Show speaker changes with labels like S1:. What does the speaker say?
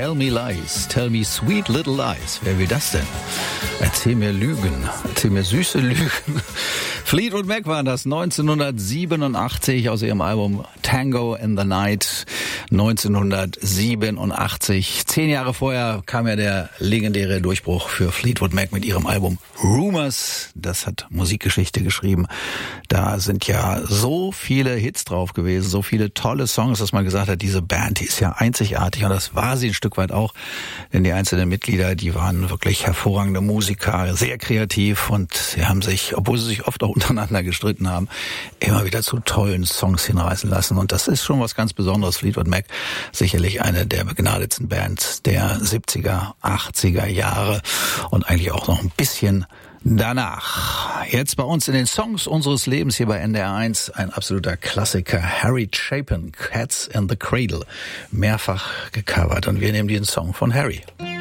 S1: Tell me lies, tell me sweet little lies. Wer will das denn? Erzähl mir Lügen, erzähl mir süße Lügen. Fleetwood Mac war das 1987 aus ihrem Album Tango in the Night. 1987. 10 Jahre vorher kam ja der legendäre Durchbruch für Fleetwood Mac mit ihrem Album Rumours. Das hat Musikgeschichte geschrieben. Da sind ja so viele Hits drauf gewesen, so viele tolle Songs, dass man gesagt hat, diese Band, die ist ja einzigartig. Und das war sie ein Stück weit auch, denn die einzelnen Mitglieder, die waren wirklich hervorragende Musiker, sehr kreativ und sie haben sich, obwohl sie sich oft auch untereinander gestritten haben, immer wieder zu tollen Songs hinreißen lassen. Und das ist schon was ganz Besonderes. Fleetwood Mac, sicherlich eine der begnadetsten Bands der 70er, 80er Jahre und eigentlich auch noch ein bisschen danach. Jetzt bei uns in den Songs unseres Lebens hier bei NDR1 ein absoluter Klassiker. Harry Chapin, Cats in the Cradle, mehrfach gecovert. Und wir nehmen den Song von Harry.